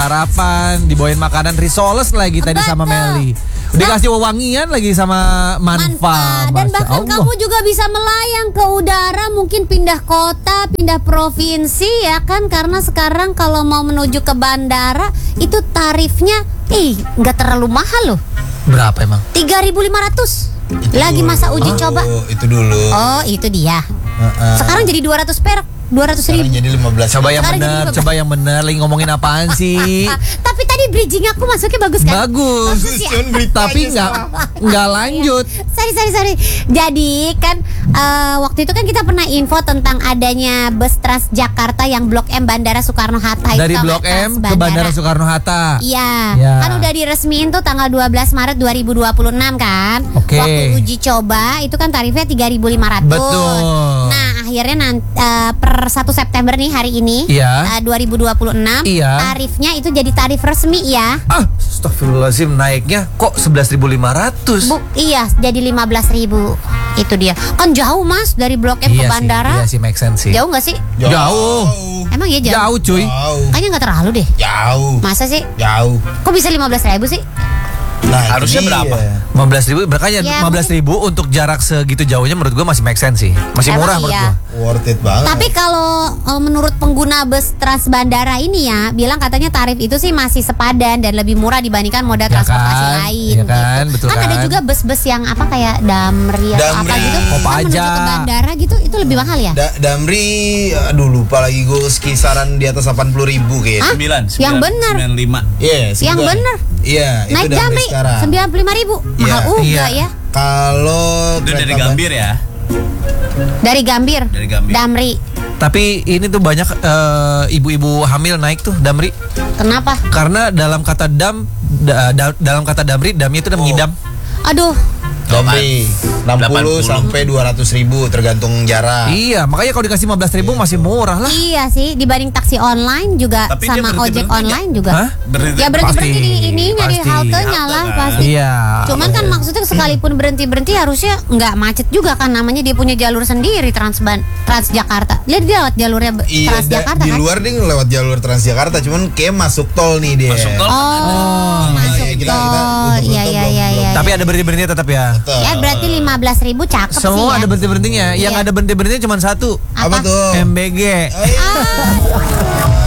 Sarapan, dibawain makanan risoles lagi tadi sama Meli. Dikasih wewangian lagi sama Manfa. Dan bahkan kamu juga bisa melayang ke udara, mungkin pindah kota, pindah provinsi ya kan. Karena sekarang kalau mau menuju ke bandara itu tarifnya nggak terlalu mahal loh. Berapa emang? 3.500. Lagi masa uji coba. Itu dulu. Oh, itu dia. Sekarang jadi 200 perak. 200.000. Jadi 15. Coba yang bener, lagi ngomongin apaan sih? Tapi tadi bridging aku masuknya bagus kan? Bagus ya? Tapi nggak lanjut. Sorry. Jadi kan waktu itu kan kita pernah info tentang adanya bus Transjakarta yang Blok M Bandara Soekarno-Hatta. Dari Blok M ke Bandara Soekarno-Hatta. Iya. Kan udah diresmiin tuh tanggal 12 Maret 2026 kan. Oke. Waktu uji coba itu kan tarifnya 3.500. Betul. Nah akhirnya per 1 September nih hari ini 2026 tarifnya itu jadi tarif resmi ya. Astagfirullahaladzim, naiknya kok 11.500? Iya jadi 15.000. Itu dia. Kan jauh Mas dari Blok M ke bandara. Iya sih, make sense sih. Jauh gak sih? Jauh. Emang ya jauh? Jauh cuy. Kayaknya gak terlalu deh. Jauh. Masa sih? Jauh. Kok bisa 15.000 sih? Nah, harusnya berapa? 15.000, makanya Ya, 15.000 untuk jarak segitu jauhnya menurut gue masih make sense sih. Masih murah menurut gue. Worth it banget. Tapi kalau menurut pengguna bus Trans Bandara ini ya, bilang katanya tarif itu sih masih sepadan dan lebih murah dibandingkan moda transportasi lain. Ya kan, gitu. betul Kan kan. ada juga bus-bus yang apa kayak Damri atau apa gitu. Kan menuju ke bandara gitu, itu lebih mahal ya? Damri, aduh lupa lagi gue, kisaran di atas 80.000 kayaknya. 9. Yang bener. 95. Yes, Yang bener. Iya, itu Naik Damri sekarang. 95.000. Mahal juga ya. Kalau itu dari Gambir ya. Dari Gambir. Damri. Tapi ini tuh banyak ibu-ibu hamil naik tuh Damri. Kenapa? Karena dalam kata dalam kata Damri, damnya itu udah mengidam. Aduh. Damri 60 sampai 200.000 tergantung jarak. Iya, makanya kalau dikasih 15.000 masih murah lah. Iya sih, dibanding taksi online juga. Tapi sama ojek online juga. Hah? Ya berhenti di ininya di haltenya lah pasti. Iya. Cuman kan maksudnya sekalipun berhenti harusnya nggak macet juga kan, namanya dia punya jalur sendiri Transjakarta. Lihat dia lewat jalurnya Transjakarta Di kan. luar dia lewat jalur Transjakarta, cuman kayak masuk tol nih dia. Masuk tol. Masuk tol. Iya. Tapi ada berhenti-berhentinya tetap ya. Ya berarti 15.000 cakep sih Semua ya. ada berhenti-berhentinya. Yang ada berhenti-berhentinya cuma satu. Apa tuh? MBG. Oh, iya.